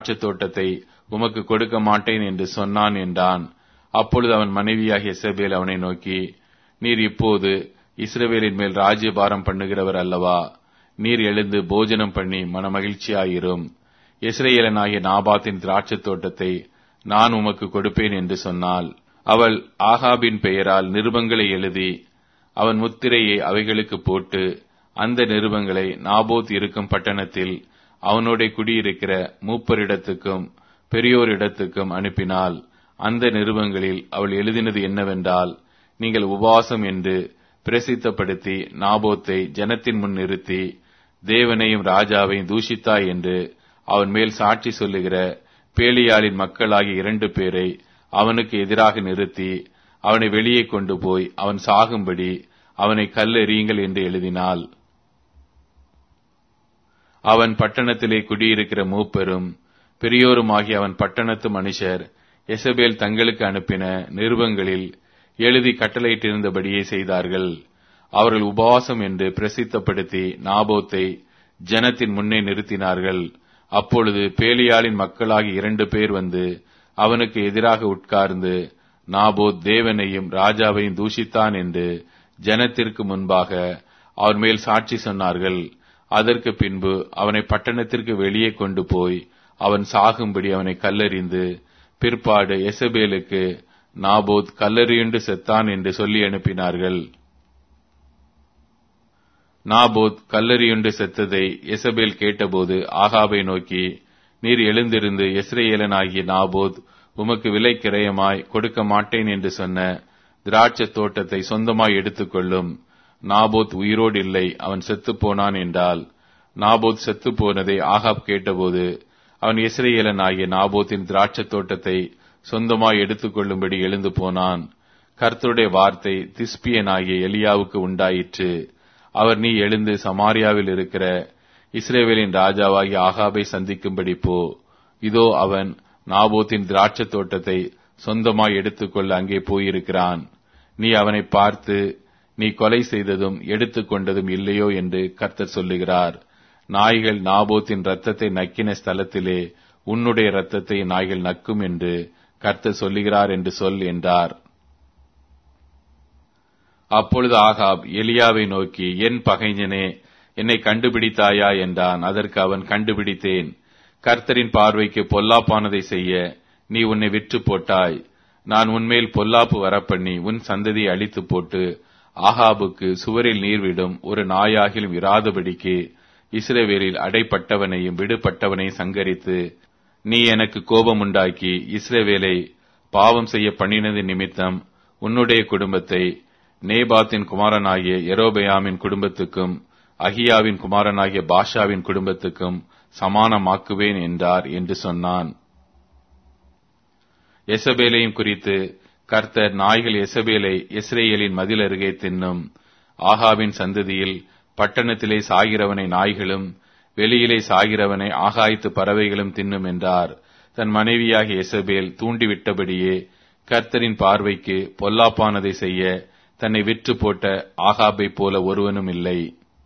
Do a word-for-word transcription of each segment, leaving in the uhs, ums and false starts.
திராட்சைத் தோட்டத்தை உமக்கு கொடுக்க மாட்டேன் என்று சொன்னான் என்றான். அப்பொழுது அவன் மனைவியாகிய எசபேல் அவனை நோக்கி, நீர் இப்போது இஸ்ரவேலின் மேல் ராஜ்யபாரம் பண்ணுகிறவர் அல்லவா? நீர் எழுந்து போஜனம் பண்ணி மனமகிழ்ச்சியாயிரும். இஸ்ரவேலனாகிய நாபாத்தின் திராட்சைத் தோட்டத்தை நான் உமக்கு கொடுப்பேன் என்று சொன்னாள். அவள் ஆகாபின் பெயரால் நிருபங்களை எழுதி அவன் முத்திரையை அவைகளுக்கு போட்டு அந்த நிருபங்களை நாபோத் இருக்கும் பட்டணத்தில் அவனோட குடியிருக்கிற மூப்பரிடத்துக்கும் பெரியோரிடத்துக்கும் அனுப்பினாள். அந்த நிருபங்களில் அவள் எழுதினது என்னவென்றால், நீங்கள் உபவாசம் என்று பிரசித்தப்படுத்தி நாபோத்தை ஜனத்தின் முன் நிறுத்தி தேவனையும் ராஜாவையும் தூஷித்தாய் என்று அவன் மேல் சாட்சி சொல்லுகிற பேலியாளின் மக்களாகிய இரண்டு பேரை அவனுக்கு எதிராக நிறுத்தி அவனை வெளியே கொண்டு போய் அவன் சாகும்படி அவனை கல்லெறியுங்கள் என்று எழுதினாள். அவன் பட்டணத்திலே குடியிருக்கிற மூப்பெரும் பெரியோருமாகிய அவன் பட்டணத்து மனுஷர் எசபேல் தங்களுக்கு அனுப்பின நிருபங்களில் எழுதி கட்டளையிட்டிருந்தபடியே செய்தார்கள். அவர்கள் உபவாசம் என்று பிரசித்தப்படுத்தி நாபோத்தை ஜனத்தின் முன்னே நிறுத்தினார்கள். அப்பொழுது பேலியாளின் மக்களாகிய இரண்டு பேர் வந்து அவனுக்கு எதிராக உட்கார்ந்து, நாபோத் தேவனையும் ராஜாவையும் தூஷித்தான் என்று ஜனத்திற்கு முன்பாக அவன் மேல் சாட்சி சொன்னார்கள். அதற்கு பின்பு அவனை பட்டணத்திற்கு வெளியே கொண்டு போய் அவன் சாகும்படி அவனை கல்லெறிந்து, பிற்பாடு எசபேலுக்கு நாபோத் கல்லெறியுண்டு செத்தான் என்று சொல்லி அனுப்பினார்கள். நாபோத் கல்லெறியுண்டு செத்ததை எசபேல் கேட்டபோது ஆகாபை நோக்கி, நீர் எழுந்திருந்து இஸ்ரவேலனாகிய நாபோத் உமக்கு விலை கிரயமாய் கொடுக்க மாட்டேன் என்று சொன்ன திராட்சை தோட்டத்தை சொந்தமாய் எடுத்துக்கொள்ளும். நாபோத் உயிரோடு இல்லை, அவன் செத்துப் போனான் என்றால். நாபோத் செத்துப் போனதை ஆகாப் கேட்டபோது அவன் இஸ்ரவேலனாகிய நாபோத்தின் திராட்சை தோட்டத்தை சொந்தமாய் எடுத்துக்கொள்ளும்படி எழுந்து போனான். கர்த்தருடைய வார்த்தை திஸ்பியனாகிய எலியாவுக்கு உண்டாயிற்று. அவர், நீ எழுந்து சமாரியாவில் இருக்கிற இஸ்ரவேலின் ராஜாவாகிய ஆகாபை சந்திக்கும்படி போ. இதோ அவன் நாபோத்தின் திராட்சை தோட்டத்தை சொந்தமாய் எடுத்துக்கொள்ள அங்கே போயிருக்கிறான். நீ அவனை பார்த்து, நீ கொலை செய்ததும் எடுத்துக்கொண்டதும் இல்லையோ என்று கர்த்தர் சொல்லுகிறார். நாய்கள் நாபோத்தின் இரத்தத்தை நக்கின ஸ்தலத்திலே உன்னுடைய இரத்தத்தை நாய்கள் நக்கும் என்று கர்த்தர் சொல்லுகிறார் என்று சொல் என்றார். அப்பொழுது ஆகாப் எலியாவை நோக்கி, என் பகைஞனே, என்னை கண்டுபிடித்தாயா என்றான். அதற்கு அவன், கண்டுபிடித்தேன். கர்த்தரின் பார்வைக்கு பொல்லாப்பானதை செய்ய நீ உன்னை விற்று போட்டாய். நான் உன்மேல் பொல்லாப்பு வரப்பண்ணி உன் சந்ததியை அழித்து போட்டு ஆகாபுக்கு சுவரில் நீர்விடும் ஒரு நாயாகிலும் இராதபடிக்கு இஸ்ரவேலில் அடைப்பட்டவனையும் விடுபட்டவனையும் சங்கரித்து நீ எனக்கு கோபமுண்டாக்கி இஸ்ரவேலை பாவம் செய்ய பண்ணினது நிமித்தம் உன்னுடைய குடும்பத்தை நேபாத்தின் குமாரனாகிய யெரொபெயாமின் குடும்பத்துக்கும் அகியாவின் குமாரனாகிய பாஷாவின் குடும்பத்துக்கும் சமானமாக்குவேன் என்றார் என்று சொன்னான். எசபேலையும் குறித்து கர்த்தர், நாய்கள் எசபேலை இஸ்ரவேலின் மதில் அருகே தின்னும். ஆகாவின் சந்ததியில் பட்டணத்திலே சாகிறவனை நாய்களும் வெளியிலே சாகிறவனை ஆகாயத்து பறவைகளும் தின்னும் என்றார். தன் மனைவியாகிய எசபேல் தூண்டிவிட்டபடியே கர்த்தரின் பார்வைக்கு பொல்லாப்பானதை செய்ய தன்னை விற்று போட்ட ஆகாபை போல ஒருவனும் இல்லை.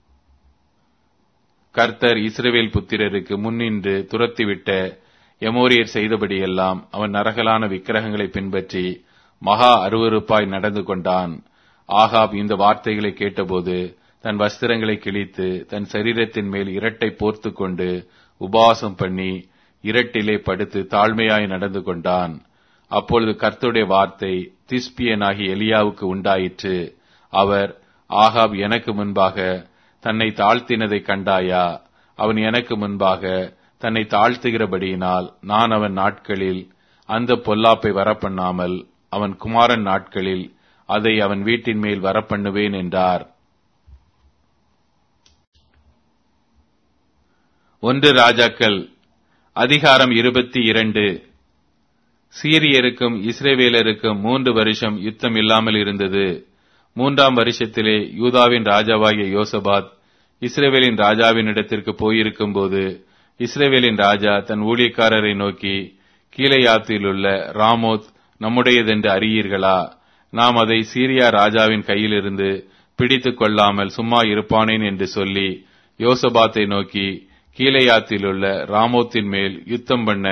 கர்த்தர் இஸ்ரவேல் புத்திரருக்கு முன்னின்று துரத்திவிட்ட எமோரியர் செய்தபடியெல்லாம் அவன் நரகலான விக்கிரகங்களை பின்பற்றி மகா அருவருப்பாய் நடந்து கொண்டான். ஆகாப் இந்த வார்த்தைகளை கேட்டபோது தன் வஸ்திரங்களை கிழித்து தன் சரீரத்தின் மேல் இரட்டை போர்த்து கொண்டு உபவாசம் பண்ணி இரட்டிலே படுத்து தாழ்மையாய் நடந்து கொண்டான். அப்பொழுது கர்த்தருடைய வார்த்தை திஸ்பியனாகிய எலியாவுக்கு உண்டாயிற்று. அவர், ஆகாப் எனக்கு முன்பாக தன்னை தாழ்த்தினதை கண்டாயா? அவன் எனக்கு முன்பாக தன்னை தாழ்த்துகிறபடியினால் நான் அவன் நாட்களில் அந்த பொல்லாப்பை வரப்பண்ணாமல் அவன் குமாரன் நாட்களில் அதை அவன் வீட்டின் மேல் வரப்பண்ணுவேன் என்றார். ஒன்று ராஜாக்கள் அதிகாரம் இருபத்தி இரண்டு. சீரியருக்கும் இஸ்ரவேலருக்கும் மூன்று வருஷம் யுத்தம் இல்லாமல் இருந்தது. மூன்றாம் வருஷத்திலே யூதாவின் ராஜாவாகிய யோசபாத் இஸ்ரவேலின் ராஜாவினிடத்திற்கு போயிருக்கும் போது இஸ்ரவேலின் ராஜா தன் ஊழியக்காரரை நோக்கி, கீலேயாத்திலுள்ள ராமோத் நம்முடையதென்று அறியீர்களா? நாம் அதை சீரியா ராஜாவின் கையிலிருந்து பிடித்துக் கொள்ளாமல் சும்மா இருப்பானேன் என்று சொல்லி யோசபாத்தை நோக்கி, கீலேயாத்திலுள்ள ராமோத்தின் மேல் யுத்தம் பண்ண